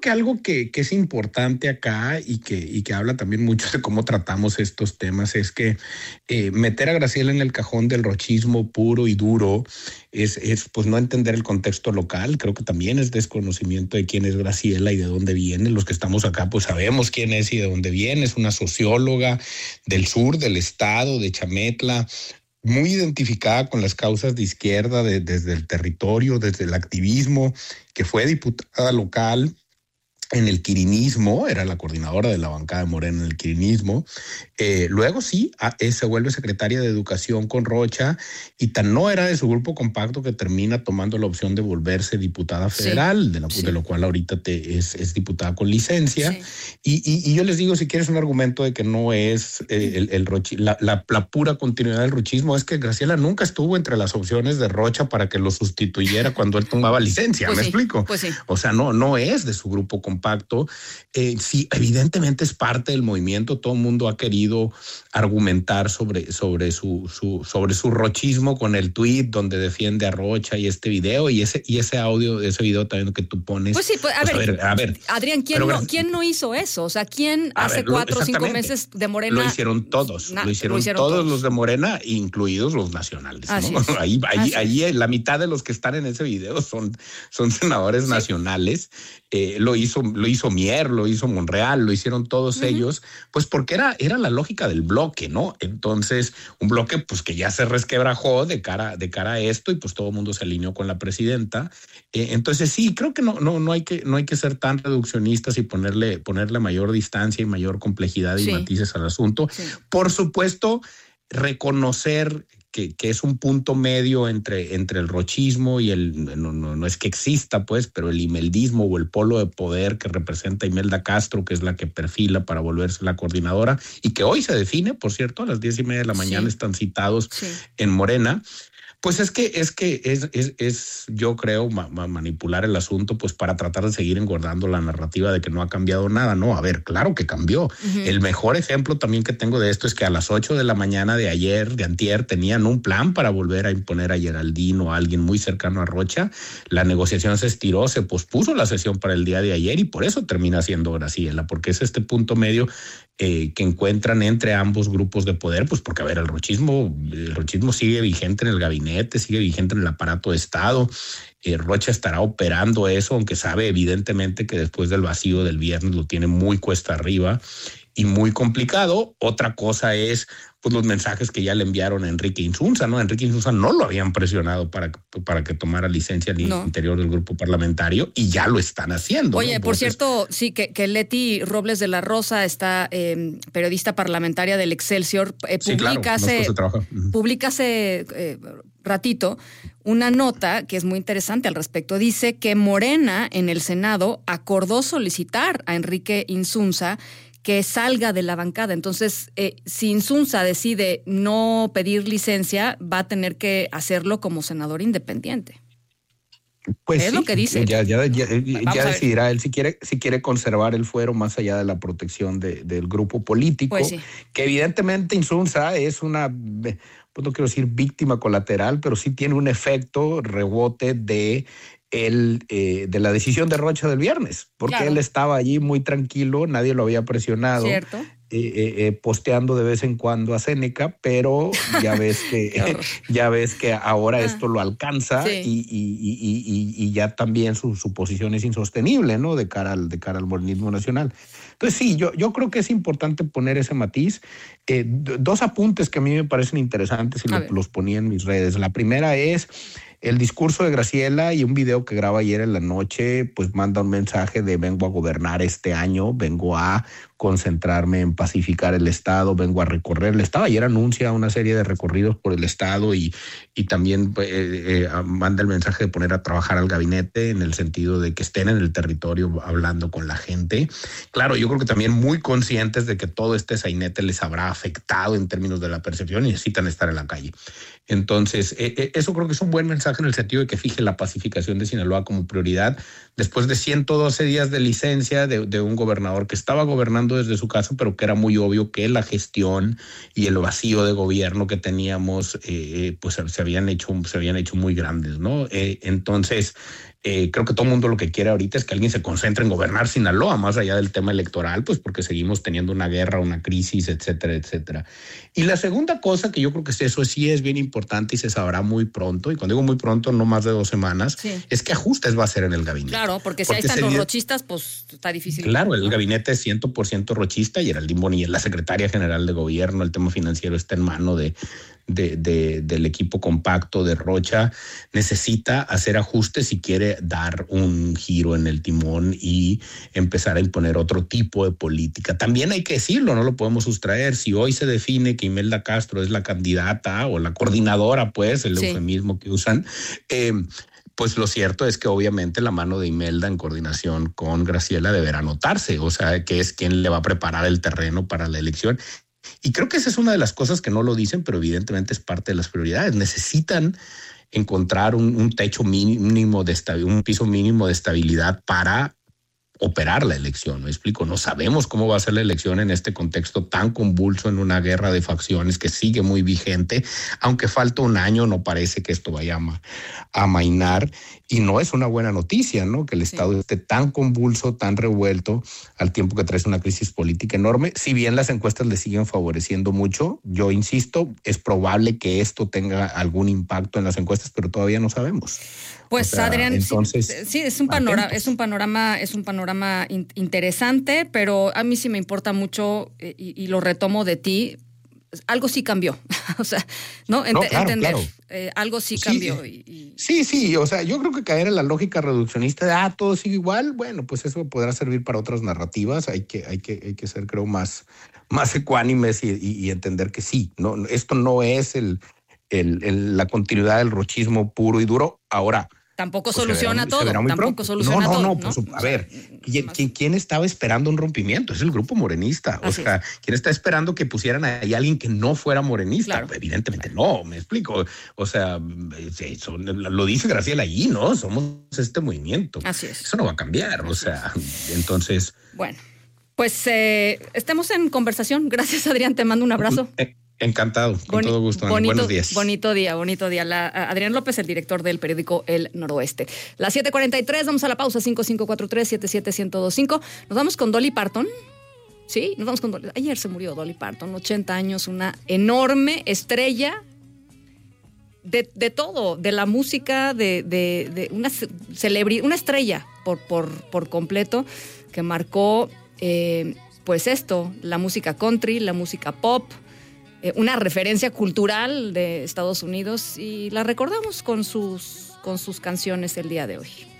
que algo que es importante acá y que habla también mucho de cómo tratamos estos temas es que meter a Graciela en el cajón del rochismo puro y duro es pues no entender el contexto local. Creo que también es desconocimiento de quién es Graciela y de dónde viene. Los que estamos acá pues sabemos quién es y de dónde viene. Es una socióloga del sur del estado, de Chametla, muy identificada con las causas de izquierda desde el territorio, desde el activismo, que fue diputada local en el quirinismo, era la coordinadora de la bancada de Morena en el quirinismo. Luego sí, se vuelve secretaria de Educación con Rocha y tan no era de su grupo compacto que termina tomando la opción de volverse diputada federal, de lo cual ahorita es diputada con licencia. Sí. Y yo les digo, si quieres un argumento de que no es la pura continuidad del rochismo, es que Graciela nunca estuvo entre las opciones de Rocha para que lo sustituyera cuando él tomaba licencia, ¿me explico? Pues sí. O sea, no es de su grupo compacto. Sí, evidentemente es parte del movimiento, todo el mundo ha querido argumentar sobre su rochismo con el tweet donde defiende a Rocha y este video y ese audio, ese video también que tú pones. Pues sí, pues, a ver, Adrián, ¿quién no hizo eso? O sea, ¿quién hace 4 o 5 meses de Morena? Lo hicieron todos, lo hicieron todos los de Morena, incluidos los nacionales, ¿no? Ahí la mitad de los que están en ese video son senadores nacionales. Lo hizo Mier, lo hizo Monreal, lo hicieron todos ellos, pues porque era la lógica del bloque, ¿no? Entonces, un bloque pues que ya se resquebrajó de cara a esto y pues todo el mundo se alineó con la presidenta. Entonces sí, creo que no hay que ser tan reduccionistas y ponerle mayor distancia y mayor complejidad y matices al asunto. Sí. Por supuesto, reconocer que es un punto medio entre el rochismo y no es que exista, pues, pero el imeldismo o el polo de poder que representa Imelda Castro, que es la que perfila para volverse la coordinadora y que hoy se define, por cierto, a las 10:30 de la mañana están citados en Morena. Pues es yo creo, manipular el asunto pues para tratar de seguir engordando la narrativa de que no ha cambiado nada. No, a ver, claro que cambió. El mejor ejemplo también que tengo de esto es que a las 8 de la mañana de antier, tenían un plan para volver a imponer a Geraldine o a alguien muy cercano a Rocha. La negociación se estiró, se pospuso la sesión para el día de ayer y por eso termina siendo Graciela, porque es este punto medio que encuentran entre ambos grupos de poder, pues porque, a ver, el rochismo sigue vigente en el gabinete, sigue vigente en el aparato de Estado. Rocha estará operando eso, aunque sabe evidentemente que después del vacío del viernes lo tiene muy cuesta arriba y muy complicado. Otra cosa es pues los mensajes que ya le enviaron a Enrique Insunza, ¿no? Enrique Insunza no lo habían presionado para que tomara licencia al interior del grupo parlamentario y ya lo están haciendo. Oye, ¿no? Por cierto, sí, que Leti Robles de la Rosa, esta periodista parlamentaria del Excelsior, publica hace ratito una nota que es muy interesante al respecto. Dice que Morena en el Senado acordó solicitar a Enrique Insunza que salga de la bancada. Entonces, si Insunza decide no pedir licencia, va a tener que hacerlo como senador independiente. Pues es lo que dice. Ya decidirá él si quiere conservar el fuero más allá de la protección del grupo político, pues que evidentemente Insunza es una, pues no quiero decir víctima colateral, pero sí tiene un efecto rebote de la decisión de Rocha del viernes, porque él estaba allí muy tranquilo, nadie lo había presionado. Cierto. Posteando de vez en cuando a Séneca, pero ya ves que ahora esto lo alcanza y ya también su posición es insostenible, ¿no? De cara al morenismo nacional. Entonces sí, yo creo que es importante poner ese matiz. 2 apuntes que a mí me parecen interesantes y los ponía en mis redes. La primera es el discurso de Graciela y un video que graba ayer en la noche, pues manda un mensaje de vengo a gobernar este año, vengo a concentrarme en pacificar el Estado, vengo a recorrer el Estado. Ayer anuncia una serie de recorridos por el Estado y también manda el mensaje de poner a trabajar al gabinete en el sentido de que estén en el territorio hablando con la gente. Claro, yo creo que también muy conscientes de que todo este sainete les habrá afectado en términos de la percepción y necesitan estar en la calle. Entonces, eso creo que es un buen mensaje en el sentido de que fije la pacificación de Sinaloa como prioridad después de 112 días de licencia de un gobernador que estaba gobernando desde su casa, pero que era muy obvio que la gestión y el vacío de gobierno que teníamos pues se habían hecho muy grandes, ¿no? Entonces, Creo que todo el mundo lo que quiere ahorita es que alguien se concentre en gobernar Sinaloa, más allá del tema electoral, pues porque seguimos teniendo una guerra, una crisis, etcétera, etcétera. Y la segunda cosa que yo creo que eso sí es bien importante y se sabrá muy pronto, y cuando digo muy pronto, no más de 2 semanas, es que ajustes va a ser en el gabinete. Claro, porque si ahí están los rochistas, pues está difícil. Claro, el gabinete es 100% rochista y Geraldine Bonilla, la secretaria general de gobierno, el tema financiero está en mano del equipo compacto de Rocha. Necesita hacer ajustes si quiere dar un giro en el timón y empezar a imponer otro tipo de política. También hay que decirlo, no lo podemos sustraer. Si hoy se define que Imelda Castro es la candidata o la coordinadora, pues el eufemismo que usan, pues lo cierto es que obviamente la mano de Imelda en coordinación con Graciela deberá notarse, o sea, que es quien le va a preparar el terreno para la elección. Y creo que esa es una de las cosas que no lo dicen, pero evidentemente es parte de las prioridades. Necesitan encontrar un techo mínimo de estabilidad, un piso mínimo de estabilidad para operar la elección. ¿Me explico? No sabemos cómo va a ser la elección en este contexto tan convulso, en una guerra de facciones que sigue muy vigente. Aunque falta un año, no parece que esto vaya a amainar. Y no es una buena noticia, ¿no? Que el Estado esté tan convulso, tan revuelto, al tiempo que trae una crisis política enorme. Si bien las encuestas le siguen favoreciendo mucho, yo insisto, es probable que esto tenga algún impacto en las encuestas, pero todavía no sabemos. Pues Adrián, entonces, sí, es un panorama interesante, pero a mí sí me importa mucho y lo retomo de ti. Algo sí cambió, o sea, entender, claro. Algo sí cambió. Sí, o sea, yo creo que caer en la lógica reduccionista de todo sigue igual, bueno, pues eso podrá servir para otras narrativas. Hay que ser, creo, más ecuánimes y entender que sí, no, esto no es la continuidad del rochismo puro y duro. Ahora, tampoco soluciona todo. Tampoco soluciona todo. No. Pues, a ver, ¿quién estaba esperando un rompimiento? Es el grupo morenista. O sea, ¿quién está esperando que pusieran ahí a alguien que no fuera morenista? Claro. Evidentemente no, me explico. O sea, lo dice Graciela allí, ¿no? Somos este movimiento. Así es. Eso no va a cambiar. O sea, entonces. Bueno, pues estemos en conversación. Gracias, Adrián. Te mando un abrazo. Encantado, con todo gusto. Buenos días. Bonito día. Adrián López, el director del periódico El Noroeste. Las 7:43, vamos a la pausa, 5543-77125. Nos vamos con Dolly Parton. Sí, nos vamos con Dolly. Ayer se murió Dolly Parton, 80 años, una enorme estrella de todo, de la música, de una celebridad, una estrella por completo, que marcó, pues esto, la música country, la música pop, una referencia cultural de Estados Unidos, y la recordamos con sus canciones el día de hoy.